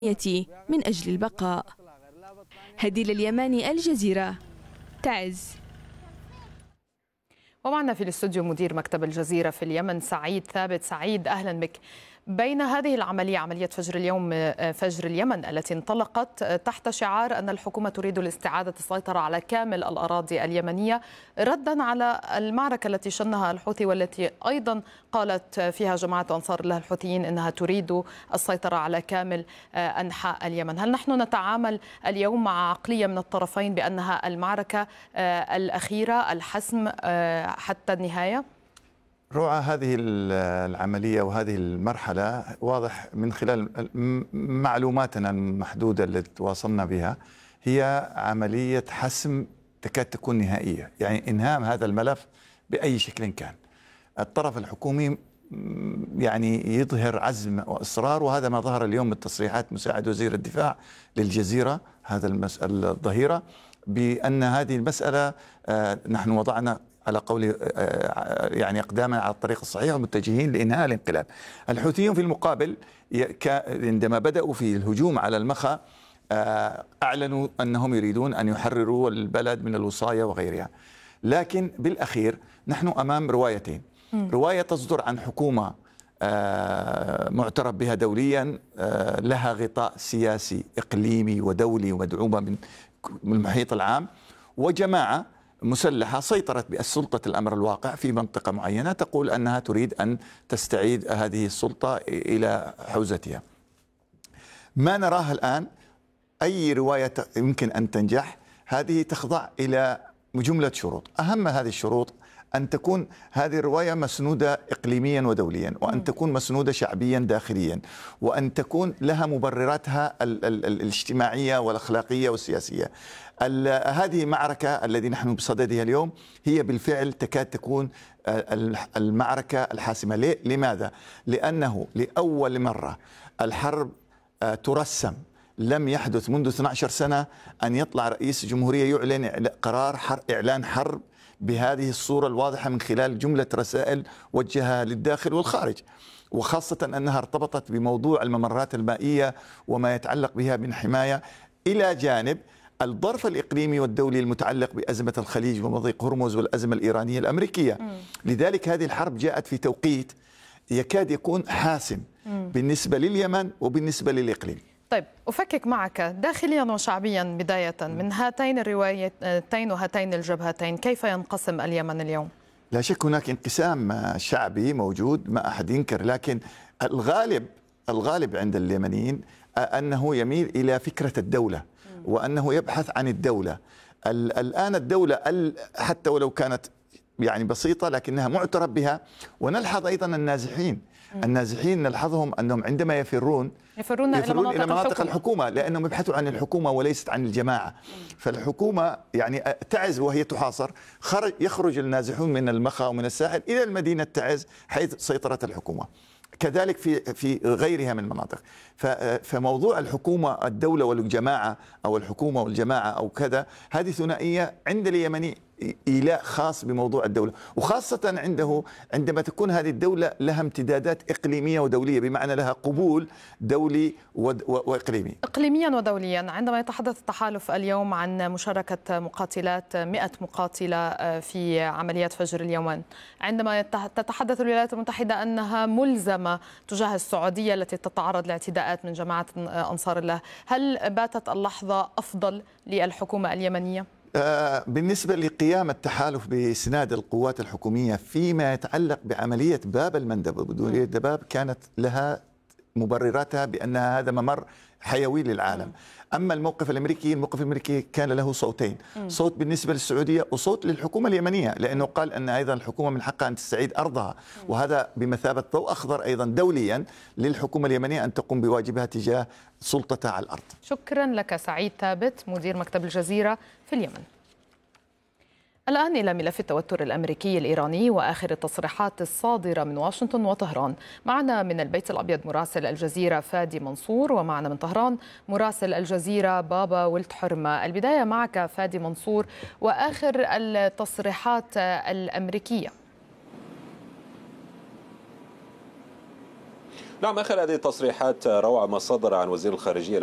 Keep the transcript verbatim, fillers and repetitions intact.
من أجل البقاء. هديل اليماني، الجزيرة، تعز. ومعنا في الاستوديو مدير مكتب الجزيرة في اليمن سعيد ثابت. سعيد، أهلا بك. بين هذه العملية، عملية فجر اليوم فجر اليمن التي انطلقت تحت شعار أن الحكومة تريد الاستعادة السيطرة على كامل الأراضي اليمنية ردا على المعركة التي شنها الحوثي، والتي أيضا قالت فيها جماعة أنصار الله الحوثيين أنها تريد السيطرة على كامل أنحاء اليمن. هل نحن نتعامل اليوم مع عقلية من الطرفين بأنها المعركة الأخيرة، الحسم حتى النهاية؟ روعة هذه العملية وهذه المرحلة واضح من خلال معلوماتنا المحدودة التي تواصلنا بها، هي عملية حسم تكاد تكون نهائية، يعني إنهاء هذا الملف بأي شكل كان. الطرف الحكومي يعني يظهر عزم وإصرار، وهذا ما ظهر اليوم من تصريحات مساعد وزير الدفاع للجزيرة هذا المسألة الظهيرة، بأن هذه المسألة نحن وضعنا على قول يعني أقداما على الطريق الصحيح ومتجهين لإنهاء الانقلاب. الحوثيون في المقابل عندما بدأوا في الهجوم على المخا أعلنوا أنهم يريدون أن يحرروا البلد من الوصاية وغيرها، لكن بالأخير نحن أمام روايتين. رواية تصدر عن حكومة معترف بها دوليا، لها غطاء سياسي إقليمي ودولي ومدعومة من المحيط العام، وجماعة مسلحة سيطرت بسلطة الأمر الواقع في منطقة معينة تقول أنها تريد أن تستعيد هذه السلطة إلى حوزتها. ما نراه الآن أي رواية يمكن أن تنجح هذه تخضع إلى جملة شروط. أهم هذه الشروط أن تكون هذه الرواية مسنودة إقليميا ودوليا، وأن تكون مسنودة شعبيا داخليا، وأن تكون لها مبرراتها ال ال ال الاجتماعية والأخلاقية والسياسية. هذه معركة التي نحن بصددها اليوم هي بالفعل تكاد تكون المعركة الحاسمة. لماذا؟ لأنه لأول مرة الحرب ترسم. لم يحدث منذ اثنتي عشرة سنة أن يطلع رئيس الجمهورية يعلن قرار حرب إعلان حرب بهذه الصورة الواضحة من خلال جملة رسائل وجهها للداخل والخارج، وخاصة أنها ارتبطت بموضوع الممرات المائية وما يتعلق بها من حماية، إلى جانب الظرف الإقليمي والدولي المتعلق بأزمة الخليج ومضيق هرمز والأزمة الإيرانية الأمريكية. م. لذلك هذه الحرب جاءت في توقيت يكاد يكون حاسم م. بالنسبة لليمن وبالنسبة للإقليم. طيب، أفكك معك داخليا وشعبيا بداية من هاتين الروايتين وهاتين الجبهتين، كيف ينقسم اليمن اليوم؟ لا شك هناك انقسام شعبي موجود، ما أحد ينكر، لكن الغالب الغالب عند اليمنيين أنه يميل إلى فكرة الدولة وأنه يبحث عن الدولة. الآن الدولة حتى ولو كانت يعني بسيطة لكنها معترف بها. ونلحظ أيضا النازحين النازحين نلحظهم أنهم عندما يفرون يفرون, يفرون إلى مناطق, إلى مناطق الحكومة. الحكومة لأنهم يبحثوا عن الحكومة وليست عن الجماعة. فالحكومة يعني تعز وهي تحاصر، خرج يخرج النازحون من المخا ومن الساحل إلى المدينة تعز حيث سيطرت الحكومة، كذلك في في غيرها من المناطق. فموضوع الحكومة الدولة والجماعة أو الحكومة والجماعة أو كذا، هذه ثنائية عند اليمني إيلاء خاص بموضوع الدولة، وخاصة عنده عندما تكون هذه الدولة لها امتدادات إقليمية ودولية، بمعنى لها قبول دولي وإقليمي. إقليميا ودوليا، عندما يتحدث التحالف اليوم عن مشاركة مقاتلات مئة مقاتلة في عمليات فجر اليمن، عندما تتحدث الولايات المتحدة أنها ملزمة تجاه السعودية التي تتعرض لاعتداءات من جماعة أنصار الله، هل باتت اللحظة أفضل للحكومة اليمنية؟ بالنسبة لقيام التحالف بإسناد القوات الحكومية فيما يتعلق بعملية باب المندب وبدورية دباب، كانت لها مبرراتها بأن هذا ممر حيوي للعالم. أما الموقف الأمريكي، الموقف الأمريكي كان له صوتين، صوت بالنسبة للسعودية وصوت للحكومة اليمنية، لأنه قال أن أيضا الحكومة من حقها أن تستعيد أرضها، وهذا بمثابة ضوء أخضر أيضا دوليا للحكومة اليمنية أن تقوم بواجبها تجاه سلطتها على الأرض. شكرا لك سعيد ثابت، مدير مكتب الجزيرة في اليمن. الآن إلى ملف التوتر الأمريكي الإيراني وآخر التصريحات الصادرة من واشنطن وطهران. معنا من البيت الأبيض مراسل الجزيرة فادي منصور، ومعنا من طهران مراسل الجزيرة بابا ولد حرمة. البداية معك فادي منصور، وآخر التصريحات الأمريكية. نعم، آخر هذه التصريحات روعة ما صدر عن وزير الخارجية